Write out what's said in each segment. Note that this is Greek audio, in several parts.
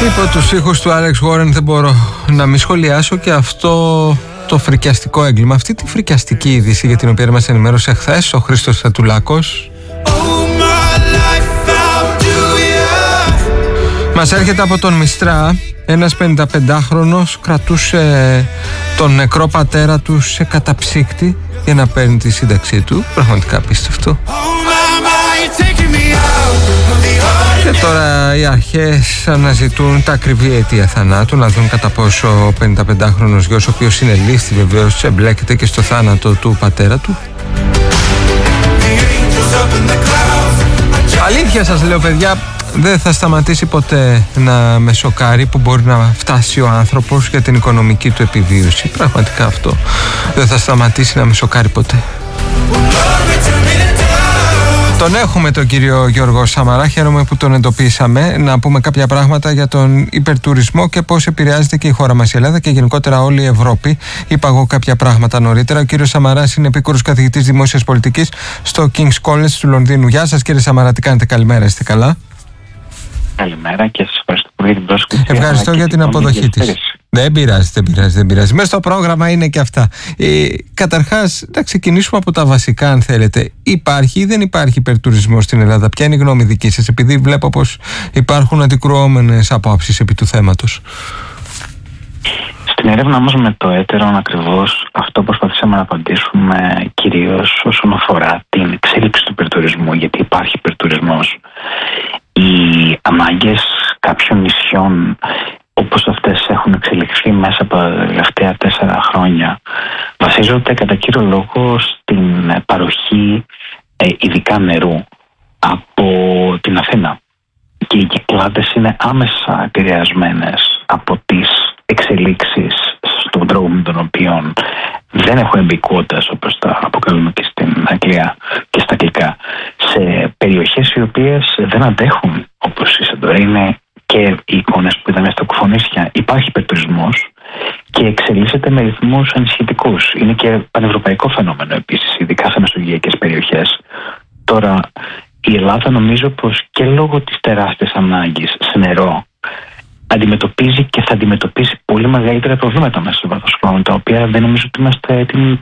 Υπό τους ήχους του Άλεξ Γόρεν δεν μπορώ να μην σχολιάσω και αυτό το φρικιαστικό έγκλημα, αυτή τη φρικιαστική είδηση για την οποία μας ενημέρωσε χθες ο Χρήστος Θατουλάκος. Μας έρχεται από τον Μιστρά. Ένας 55χρονος κρατούσε τον νεκρό πατέρα του σε καταψύκτη για να παίρνει τη σύνταξή του. Πραγματικά απίστευτο. Και τώρα οι αρχές αναζητούν τα ακριβή αιτία θανάτου, να δουν κατά πόσο ο 55χρονος γιος, ο οποίος είναι λίστη βεβαίως, εμπλέκεται και στο θάνατο του πατέρα του. Αλήθεια σας λέω, παιδιά, δεν θα σταματήσει ποτέ να με σοκάρει που μπορεί να φτάσει ο άνθρωπος για την οικονομική του επιβίωση. Πραγματικά αυτό δεν θα σταματήσει να με σοκάρει ποτέ. Τον έχουμε τον κύριο Γιώργο Σαμαρά, χαίρομαι που τον εντοπίσαμε, να πούμε κάποια πράγματα για τον υπερτουρισμό και πώς επηρεάζεται και η χώρα μας η Ελλάδα και γενικότερα όλη η Ευρώπη. Είπα εγώ κάποια πράγματα νωρίτερα. Ο κύριος Σαμαράς είναι επίκουρος καθηγητής δημόσιας πολιτικής στο King's College του Λονδίνου. Γεια σας κύριε Σαμαρά, τι κάνετε, καλημέρα, είστε καλά? Καλημέρα και σας ευχαριστώ πολύ για την πρόσκληση. Ευχαριστώ για την αποδοχή της. Δεν πειράζει. Μέσα στο πρόγραμμα είναι και αυτά. Καταρχάς, να ξεκινήσουμε από τα βασικά, αν θέλετε. Υπάρχει ή δεν υπάρχει υπερτουρισμός στην Ελλάδα? Ποια είναι η γνώμη δική σας? Επειδή βλέπω πως υπάρχουν αντικρουόμενες απόψεις επί του θέματος. Στην έρευνα μας με το έτερον ακριβώς αυτό προσπαθήσαμε να απαντήσουμε, κυρίως όσον αφορά την εξέλιξη του υπερτουρισμού, γιατί υπάρχει υπερτουρισμός. Οι ανάγκες κάποιων νησιών όπως αυτές έχουν εξελιχθεί μέσα από τα τελευταία 4 χρόνια βασίζονται κατά κύριο λόγο στην παροχή ειδικά νερού από την Αθήνα, και οι Κυκλάδες είναι άμεσα επηρεασμένες από τις εξελίξεις στον τρόπο με τον οποίο δεν έχουν μπει κουότες, όπως τα αποκαλούμε και στην Αγγλία και στα αγγλικά, σε περιοχές οι οποίες δεν αντέχουν, όπως η Σαντορίνη και οι εικόνες που είδαμε στα Κουφονήσια. Υπάρχει υπερτουρισμός και εξελίσσεται με ρυθμούς ανησυχητικούς. Είναι και πανευρωπαϊκό φαινόμενο επίσης, ειδικά σε μεσογειακές περιοχές. Τώρα, η Ελλάδα νομίζω πως και λόγω της τεράστιας ανάγκης σε νερό αντιμετωπίζει και θα αντιμετωπίσει πολύ μεγαλύτερα προβλήματα μέσα σε βάθος χρόνου, τα οποία δεν νομίζω ότι είμαστε έτοιμοι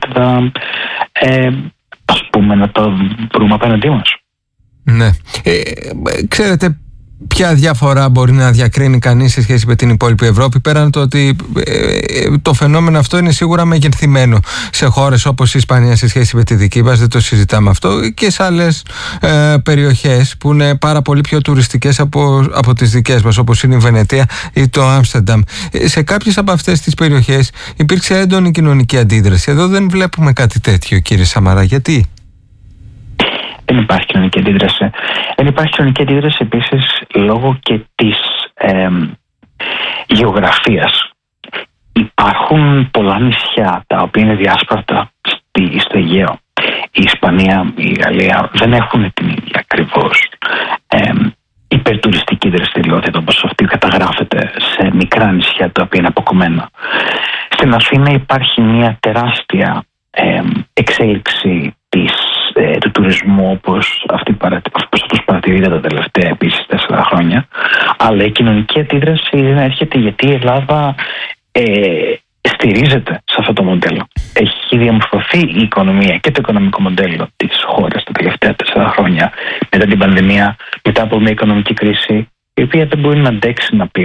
να τα βρούμε απέναντί μας. Ναι. Ξέρετε ποια διαφορά μπορεί να διακρίνει κανείς σε σχέση με την υπόλοιπη Ευρώπη, πέραν το ότι το φαινόμενο αυτό είναι σίγουρα μεγενθυμένο σε χώρες όπως η Ισπανία σε σχέση με τη δική μας, δεν το συζητάμε αυτό, και σε άλλες περιοχές που είναι πάρα πολύ πιο τουριστικές από τις δικές μας, όπως είναι η Βενετία ή το Άμστερνταμ. Σε κάποιες από αυτές τις περιοχές υπήρξε έντονη κοινωνική αντίδραση. Εδώ δεν βλέπουμε κάτι τέτοιο, κύριε Σαμαρά. Γιατί? Δεν υπάρχει κοινωνική αντίδραση. Δεν υπάρχει κοινωνική αντίδραση επίσης λόγω και της γεωγραφίας. Υπάρχουν πολλά νησιά τα οποία είναι διάσπαρτα στο Αιγαίο. Η Ισπανία, η Γαλλία δεν έχουν την ίδια ακριβώς υπερτουριστική δραστηριότητα όπως αυτή καταγράφεται σε μικρά νησιά τα οποία είναι αποκομμένα. Στην Αθήνα υπάρχει μια τεράστια εξέλιξη του τουρισμού όπως αυτός παρατηρείται τα τελευταία επίσης 4 χρόνια, αλλά η κοινωνική αντίδραση δεν έρχεται γιατί η Ελλάδα στηρίζεται σε αυτό το μοντέλο. Έχει διαμορφωθεί η οικονομία και το οικονομικό μοντέλο της χώρας τα τελευταία 4 χρόνια μετά την πανδημία, μετά από μια οικονομική κρίση η οποία δεν μπορεί να αντέξει να πει